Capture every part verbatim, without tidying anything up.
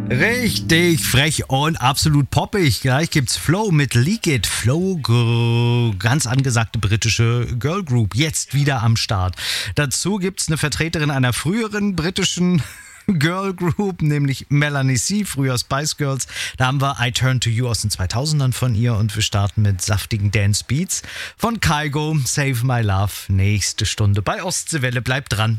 Richtig frech und absolut poppig. Gleich gibt's Flow mit Leak It. Flow, g- ganz angesagte britische Girl Group, jetzt wieder am Start. Dazu gibt's eine Vertreterin einer früheren britischen Girl Group, nämlich Melanie C., früher Spice Girls. Da haben wir I Turn to You aus den zweitausendern von ihr und wir starten mit saftigen Dance Beats von Kygo, Save My Love. Nächste Stunde bei Ostseewelle. Bleibt dran.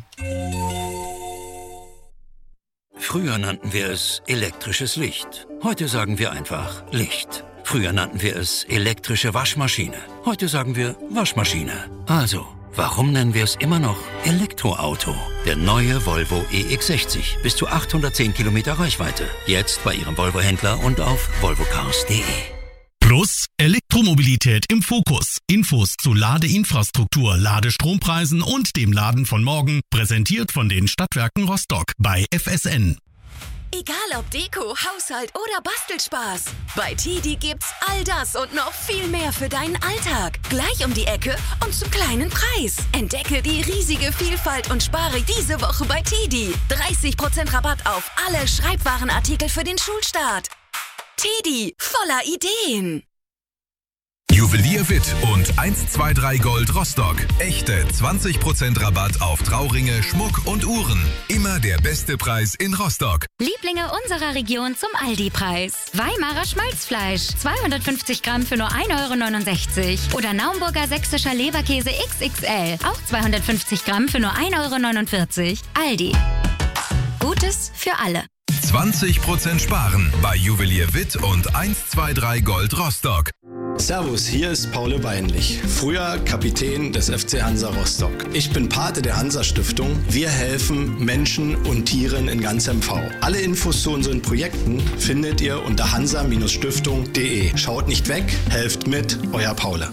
Früher nannten wir es elektrisches Licht. Heute sagen wir einfach Licht. Früher nannten wir es elektrische Waschmaschine. Heute sagen wir Waschmaschine. Also, warum nennen wir es immer noch Elektroauto? Der neue Volvo E X sechzig. Bis zu achthundertzehn Kilometer Reichweite. Jetzt bei Ihrem Volvo-Händler und auf volvocars punkt de. Plus Elektromobilität im Fokus. Infos zu Ladeinfrastruktur, Ladestrompreisen und dem Laden von morgen. Präsentiert von den Stadtwerken Rostock bei F S N. Egal ob Deko, Haushalt oder Bastelspaß. Bei Tidi gibt's all das und noch viel mehr für deinen Alltag. Gleich um die Ecke und zum kleinen Preis. Entdecke die riesige Vielfalt und spare diese Woche bei Tidi. dreißig Prozent Rabatt auf alle Schreibwarenartikel für den Schulstart. Tidi, voller Ideen. Juwelier Witt und eins zwei drei Gold Rostock. Echte zwanzig Prozent Rabatt auf Trauringe, Schmuck und Uhren. Immer der beste Preis in Rostock. Lieblinge unserer Region zum Aldi-Preis. Weimarer Schmalzfleisch, zweihundertfünfzig Gramm für nur ein Euro neunundsechzig. Oder Naumburger sächsischer Leberkäse X X L, auch zweihundertfünfzig Gramm für nur ein Euro neunundvierzig. Aldi. Gutes für alle. zwanzig Prozent sparen bei Juwelier Witt und eins zwei drei Gold Rostock. Servus, hier ist Paul Weinlich, früher Kapitän des F C Hansa Rostock. Ich bin Pate der Hansa-Stiftung. Wir helfen Menschen und Tieren in ganz M V. Alle Infos zu unseren Projekten findet ihr unter hansa Stiftung punkt de. Schaut nicht weg, helft mit, euer Paul.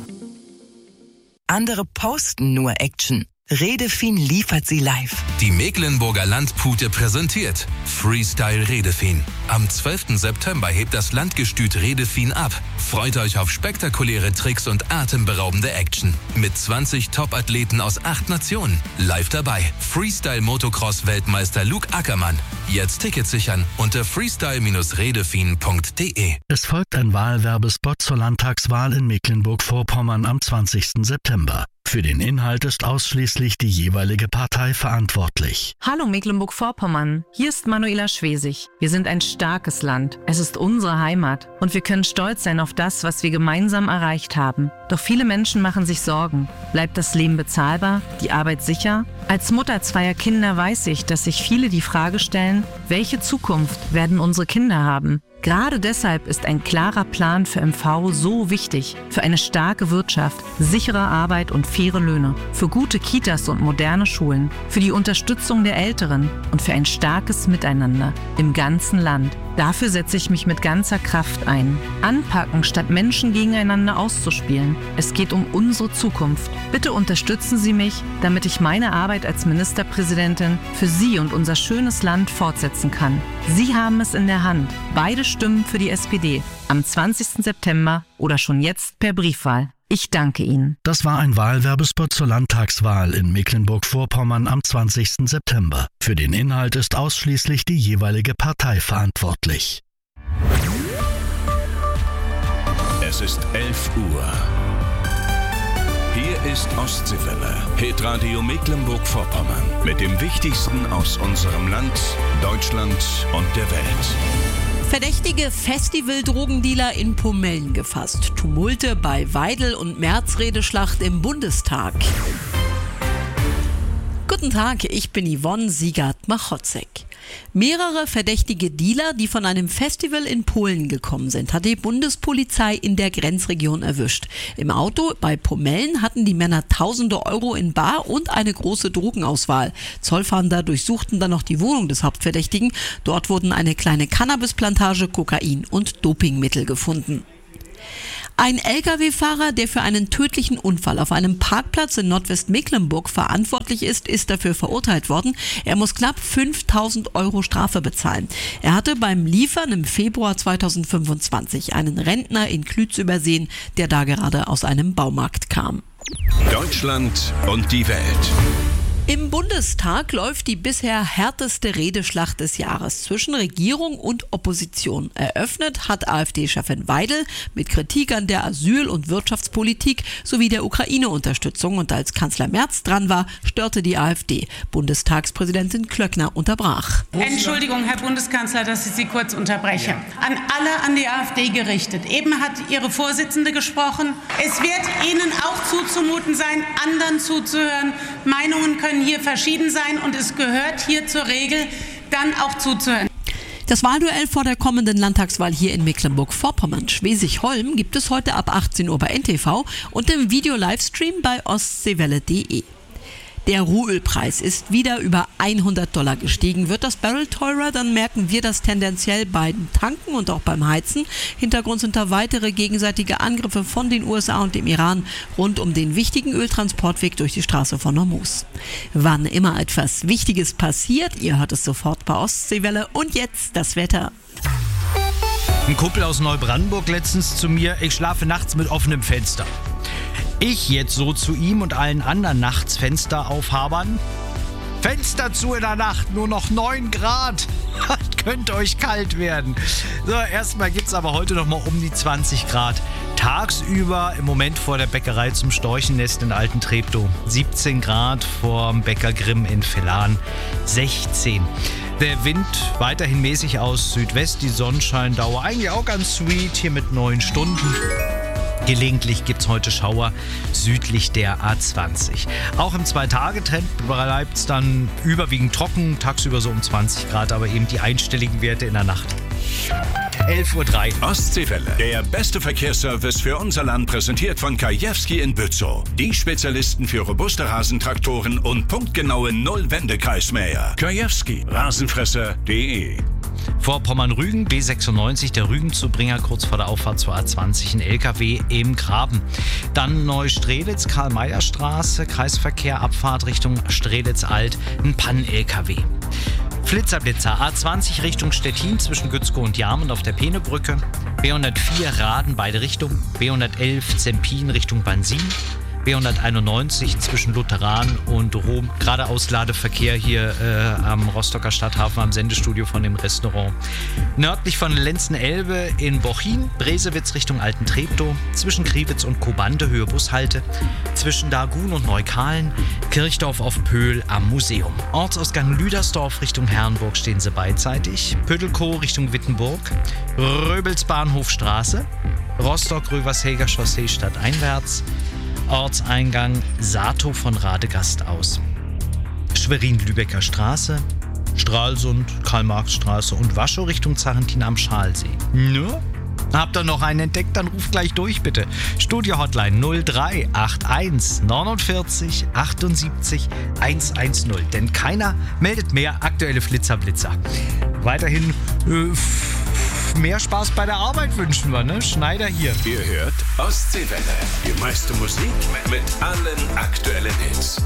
Andere posten nur Action. Redefin liefert sie live. Die Mecklenburger Landpute präsentiert Freestyle Redefin. Am zwölften September hebt das Landgestüt Redefin ab. Freut euch auf spektakuläre Tricks und atemberaubende Action. Mit zwanzig Top-Athleten aus acht Nationen. Live dabei Freestyle-Motocross-Weltmeister Luke Ackermann. Jetzt Tickets sichern unter freestyle redefin punkt de. Es folgt ein Wahlwerbespot zur Landtagswahl in Mecklenburg-Vorpommern am zwanzigsten September. Für den Inhalt ist ausschließlich die jeweilige Partei verantwortlich. Hallo Mecklenburg-Vorpommern, hier ist Manuela Schwesig. Wir sind ein starkes Land. Es ist unsere Heimat und wir können stolz sein auf das, was wir gemeinsam erreicht haben. Doch viele Menschen machen sich Sorgen. Bleibt das Leben bezahlbar? Die Arbeit sicher? Als Mutter zweier Kinder weiß ich, dass sich viele die Frage stellen, welche Zukunft werden unsere Kinder haben? Gerade deshalb ist ein klarer Plan für M V so wichtig. Für eine starke Wirtschaft, sichere Arbeit und faire Löhne. Für gute Kitas und moderne Schulen. Für die Unterstützung der Älteren und für ein starkes Miteinander im ganzen Land. Dafür setze ich mich mit ganzer Kraft ein. Anpacken, statt Menschen gegeneinander auszuspielen. Es geht um unsere Zukunft. Bitte unterstützen Sie mich, damit ich meine Arbeit als Ministerpräsidentin für Sie und unser schönes Land fortsetzen kann. Sie haben es in der Hand. Beide Stimmen für die S P D. Am zwanzigsten September oder schon jetzt per Briefwahl. Ich danke Ihnen. Das war ein Wahlwerbespot zur Landtagswahl in Mecklenburg-Vorpommern am zwanzigsten September. Für den Inhalt ist ausschließlich die jeweilige Partei verantwortlich. Es ist elf Uhr. Hier ist Ostseewelle, Hitradio Mecklenburg-Vorpommern. Mit dem Wichtigsten aus unserem Land, Deutschland und der Welt. Verdächtige Festival-Drogendealer in Pomellen gefasst. Tumulte bei Weidel- und Märzredeschlacht im Bundestag. Guten Tag, ich bin Yvonne Siegert-Machotzek. Mehrere verdächtige Dealer, die von einem Festival in Polen gekommen sind, hat die Bundespolizei in der Grenzregion erwischt. Im Auto bei Pomellen hatten die Männer tausende Euro in bar und eine große Drogenauswahl. Zollfahnder durchsuchten dann noch die Wohnung des Hauptverdächtigen. Dort wurden eine kleine Cannabisplantage, Kokain und Dopingmittel gefunden. Ein L K W-Fahrer, der für einen tödlichen Unfall auf einem Parkplatz in Nordwestmecklenburg verantwortlich ist, ist dafür verurteilt worden. Er muss knapp fünftausend Euro Strafe bezahlen. Er hatte beim Liefern im Februar zweitausendfünfundzwanzig einen Rentner in Klütz übersehen, der da gerade aus einem Baumarkt kam. Deutschland und die Welt. Im Bundestag läuft die bisher härteste Redeschlacht des Jahres zwischen Regierung und Opposition. Eröffnet hat AfD-Chefin Weidel mit Kritik an der Asyl- und Wirtschaftspolitik sowie der Ukraine-Unterstützung. Und als Kanzler Merz dran war, störte die AfD. Bundestagspräsidentin Klöckner unterbrach. Entschuldigung, Herr Bundeskanzler, dass ich Sie kurz unterbreche. Ja. An alle an die AfD gerichtet. Eben hat Ihre Vorsitzende gesprochen. Es wird Ihnen auch zuzumuten sein, anderen zuzuhören. Meinungen können hier verschieden sein und es gehört hier zur Regel, dann auch zuzuhören. Das Wahlduell vor der kommenden Landtagswahl hier in Mecklenburg-Vorpommern. Schwesig-Holm gibt es heute ab achtzehn Uhr bei N T V und im Video-Livestream bei ostseewelle punkt de. Der Rohölpreis ist wieder über hundert Dollar gestiegen. Wird das Barrel teurer, dann merken wir das tendenziell beim Tanken und auch beim Heizen. Hintergrund sind da weitere gegenseitige Angriffe von den U S A und dem Iran rund um den wichtigen Öltransportweg durch die Straße von Hormuz. Wann immer etwas Wichtiges passiert, ihr hört es sofort bei Ostseewelle. Und jetzt das Wetter. Ein Kumpel aus Neubrandenburg letztens zu mir, ich schlafe nachts mit offenem Fenster. Ich jetzt so zu ihm und allen anderen nachts Fenster aufhabern. Fenster zu in der Nacht, nur noch neun Grad. Könnte euch kalt werden. So, erstmal gibt es aber heute noch mal um die zwanzig Grad. Tagsüber im Moment vor der Bäckerei zum Storchennest in Alten Treptow. siebzehn Grad vorm Bäcker Grimm in Vellan. sechzehn. Der Wind weiterhin mäßig aus Südwest. Die Sonnenscheindauer eigentlich auch ganz sweet. Hier mit neun Stunden. Gelegentlich gibt es heute Schauer südlich der A zwanzig. Auch im Zwei-Tage-Trend bleibt es dann überwiegend trocken, tagsüber so um zwanzig Grad, aber eben die einstelligen Werte in der Nacht. elf Uhr drei. Ostseewelle. Der beste Verkehrsservice für unser Land, präsentiert von Kajewski in Bützow. Die Spezialisten für robuste Rasentraktoren und punktgenaue Null-Wendekreismäher. Kajewski. Rasenfresser punkt de. Vorpommern-Rügen, B sechsundneunzig, der Rügenzubringer, kurz vor der Auffahrt zur A zwanzig, ein L K W im Graben. Dann Neustrelitz, Karl-Meyer-Straße, Kreisverkehr, Abfahrt Richtung Strelitz-Alt, ein Pannen-L K W. Flitzerblitzer, A zwanzig Richtung Stettin zwischen Gützkow und Jarmen auf der Peenebrücke, B hundertvier Raden beide Richtungen, B hundertelf Zempin Richtung Bansin, B hunderteinundneunzig zwischen Lutheran und Rom. Geradeaus Ladeverkehr hier äh, am Rostocker Stadthafen, am Sendestudio von dem Restaurant. Nördlich von Lenzen-Elbe in Bochin, Bresewitz Richtung Alten Treptow, zwischen Kriwitz und Kobande, Höhe Bushalte, zwischen Dargun und Neukalen, Kirchdorf auf Pöhl am Museum. Ortsausgang Lüdersdorf Richtung Herrenburg stehen sie beidseitig, Pödelkow Richtung Wittenburg, Röbels Bahnhofstraße, Rostock-Röversheger Chaussee stadteinwärts, Ortseingang Sato von Radegast aus. Schwerin-Lübecker Straße, Stralsund, Karl-Marx-Straße und Waschow Richtung Zarrentin am Schalsee. Ja? Habt ihr noch einen entdeckt? Dann ruft gleich durch, bitte. Studio-Hotline null drei acht eins neunundvierzig achtundsiebzig hundertzehn. Denn keiner meldet mehr aktuelle Flitzerblitzer. Weiterhin äh, mehr Spaß bei der Arbeit wünschen wir, ne? Schneider hier. Ihr hört Ostseewelle. Die meiste Musik mit allen aktuellen Hits.